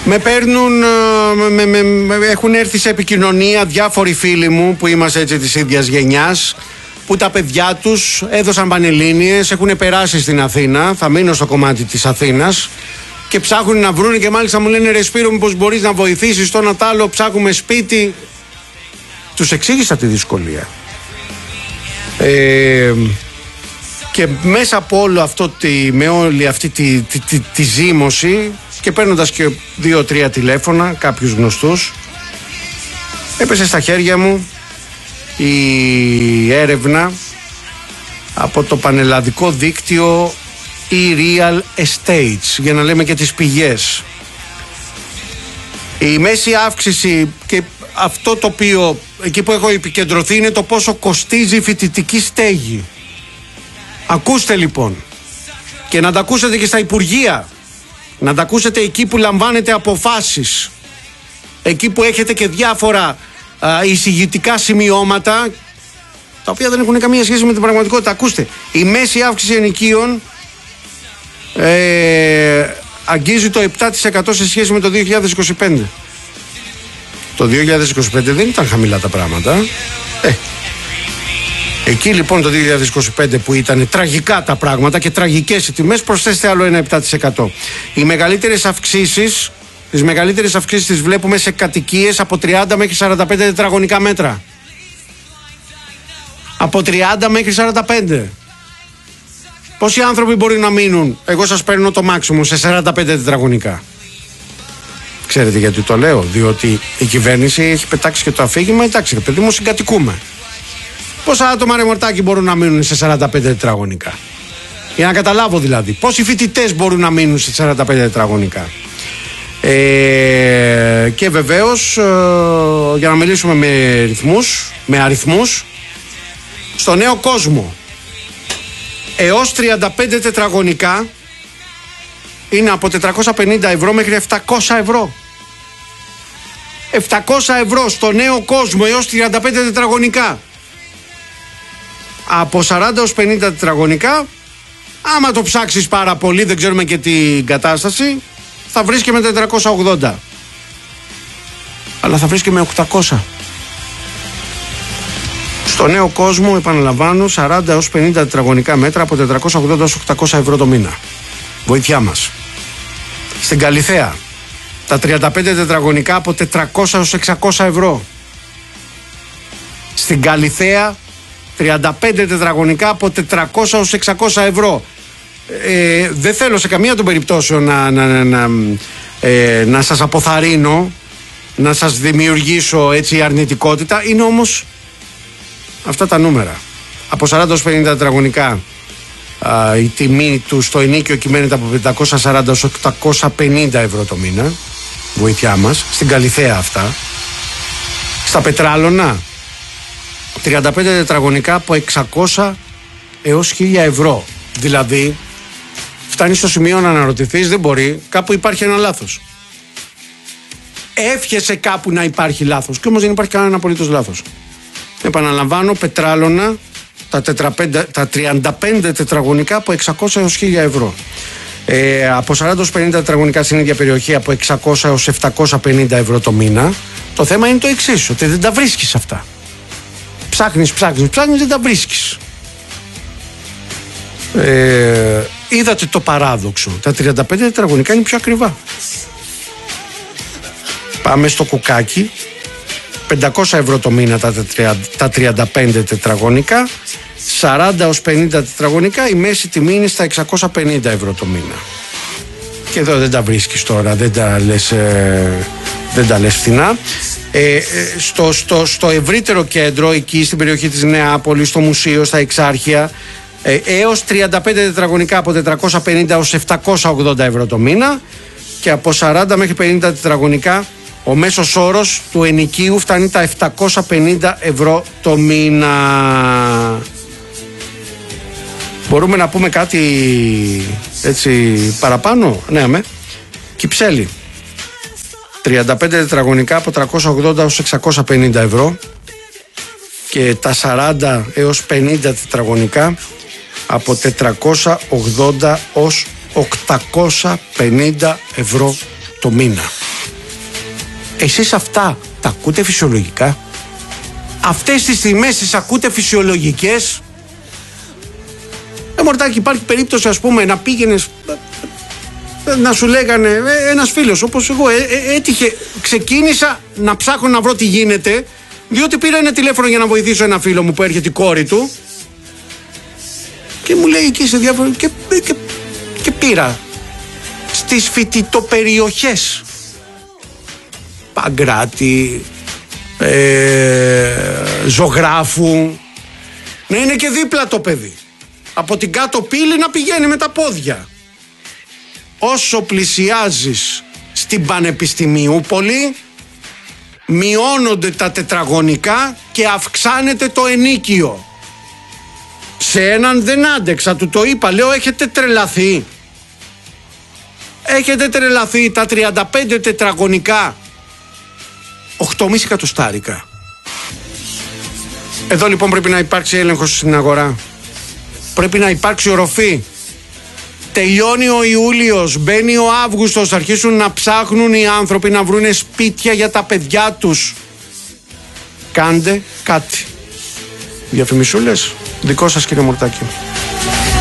Με παίρνουν, έχουν έρθει σε επικοινωνία διάφοροι φίλοι μου που είμαστε έτσι της ίδιας γενιάς, που τα παιδιά τους έδωσαν πανελλήνιες, έχουν περάσει στην Αθήνα, θα μείνω στο κομμάτι της Αθήνας και ψάχνουν να βρουν και μάλιστα μου λένε ρε Σπύρο, μήπως μπορείς να βοηθήσεις το ένα τ' άλλο, ψάχνουμε σπίτι. Τους εξήγησα τη δυσκολία. Και μέσα από όλο αυτό, με όλη αυτή τη ζήμωση και παίρνοντας και 2-3 τηλέφωνα, κάποιους γνωστούς, έπεσε στα χέρια μου η έρευνα από το πανελλαδικό δίκτυο e-real estates, για να λέμε και τις πηγές. Η μέση αύξηση, και αυτό το οποίο εκεί που έχω επικεντρωθεί, είναι το πόσο κοστίζει η φοιτητική στέγη. Ακούστε λοιπόν, και να τα ακούσετε και στα υπουργεία, να τα ακούσετε εκεί που λαμβάνετε αποφάσεις, εκεί που έχετε και διάφορα εισηγητικά σημειώματα τα οποία δεν έχουν καμία σχέση με την πραγματικότητα. Ακούστε, η μέση αύξηση ενοικίων αγγίζει το 7% σε σχέση με το 2025. Το 2025 δεν ήταν χαμηλά τα πράγματα. Εκεί λοιπόν το 2025 που ήταν τραγικά τα πράγματα και τραγικές οι τιμές, προσθέστε άλλο ένα 7%. Οι μεγαλύτερες αυξήσεις, τις μεγαλύτερες αυξήσεις τις βλέπουμε σε κατοικίες από 30 μέχρι 45 τετραγωνικά μέτρα. Από 30 μέχρι 45. Πόσοι άνθρωποι μπορεί να μείνουν? Εγώ σας παίρνω το μάξιμο σε 45 τετραγωνικά. Ξέρετε γιατί το λέω? Διότι η κυβέρνηση έχει πετάξει και το αφήγημα, εντάξει ρε παιδί μου, συγκατοικούμε. Πόσα άτομα ρε μορτάκι μπορούν να μείνουν σε 45 τετραγωνικά? Για να καταλάβω δηλαδή, πόσοι φοιτητές μπορούν να μείνουν σε 45 τετραγωνικά? Και βεβαίως, για να μιλήσουμε με αριθμούς, στο νέο κόσμο, έως 35 τετραγωνικά είναι από 450 ευρώ μέχρι 700 ευρώ. 700 ευρώ στο νέο κόσμο έως 35 τετραγωνικά. Από 40 έως 50 τετραγωνικά, άμα το ψάξεις πάρα πολύ, δεν ξέρουμε και την κατάσταση, θα βρεις και με 480. Αλλά θα βρεις και με 800. Στο νέο κόσμο, επαναλαμβάνω, 40 έως 50 τετραγωνικά μέτρα από 480 έως 800 ευρώ το μήνα. Βοήθειά μας. Στην Καλιθέα, τα 35 τετραγωνικά από 400 έως 600 ευρώ. Στην Καλιθέα, 35 τετραγωνικά από 400 έως 600 ευρώ. Δεν θέλω σε καμία των περιπτώσεων να σας αποθαρρύνω, να σας δημιουργήσω έτσι αρνητικότητα. Είναι όμως αυτά τα νούμερα. Από 40 έως 50 τετραγωνικά η τιμή του στο ενίκιο κυμαίνεται από 540 έως 850 ευρώ το μήνα. Βοήθειά μας. Στην Καλιθέα αυτά. Στα Πετράλωνα, 35 τετραγωνικά από 600 έως 1000 ευρώ. Δηλαδή φτάνει στο σημείο να αναρωτηθείς, δεν μπορεί, κάπου υπάρχει ένα λάθος. Εύχεσαι κάπου να υπάρχει λάθος, και όμως δεν υπάρχει κανένα απολύτως λάθος. Επαναλαμβάνω, Πετράλωνα, τα 35 τετραγωνικά από 600 έως 1000 ευρώ. Από 40 έως 50 τετραγωνικά στην ίδια περιοχή από 600 έως 750 ευρώ το μήνα. Το θέμα είναι το εξής, ότι δεν τα βρίσκεις αυτά. Ψάχνεις, δεν τα βρίσκεις. Είδατε το παράδοξο. Τα 35 τετραγωνικά είναι πιο ακριβά. Πάμε στο κουκάκι. 500 ευρώ το μήνα τα 35 τετραγωνικά. 40 έως 50 τετραγωνικά η μέση τιμή είναι στα 650 ευρώ το μήνα. Και εδώ δεν τα βρίσκεις τώρα, δεν τα λες φθηνά. Στο ευρύτερο κέντρο, εκεί στην περιοχή της Νεάπολης, στο μουσείο, στα Εξάρχεια, έως 35 τετραγωνικά από 450 έως 780 ευρώ το μήνα, και από 40 μέχρι 50 τετραγωνικά ο μέσος όρος του ενοικίου φτάνει τα 750 ευρώ το μήνα. Μπορούμε να πούμε κάτι έτσι παραπάνω? Ναι, Κυψέλη, 35 τετραγωνικά από 380 έως 650 ευρώ, και τα 40 έως 50 τετραγωνικά από 480 ως 850 ευρώ το μήνα. Εσείς αυτά τα ακούτε φυσιολογικά? Αυτές τις τιμές τις ακούτε φυσιολογικές? Μορτάκη, υπάρχει περίπτωση, ας πούμε, να πήγαινες, να σου λέγανε ένας φίλος όπως εγώ, έτυχε, ξεκίνησα να ψάχνω να βρω τι γίνεται, διότι πήρα ένα τηλέφωνο για να βοηθήσω ένα φίλο μου που έρχεται η κόρη του και μου λέει εκεί σε διάφορα και πήρα στις φοιτητοπεριοχές Παγκράτη, Ζωγράφου, να είναι και δίπλα το παιδί, από την κάτω πύλη να πηγαίνει με τα πόδια. Όσο πλησιάζεις στην Πανεπιστημιούπολη, μειώνονται τα τετραγωνικά και αυξάνεται το ενίκιο. Σε έναν δεν άντεξα, του το είπα, λέω, έχετε τρελαθεί? Έχετε τρελαθεί? Τα 35 τετραγωνικά 8,5 εκατοστάρικα. Εδώ λοιπόν πρέπει να υπάρξει έλεγχος στην αγορά. Πρέπει να υπάρξει οροφή. Τελειώνει ο Ιούλιος, μπαίνει ο Αύγουστος, αρχίσουν να ψάχνουν οι άνθρωποι να βρούνε σπίτια για τα παιδιά τους. Κάντε κάτι. Διαφημισούλες, δικό σας κύριε Μορτάκη.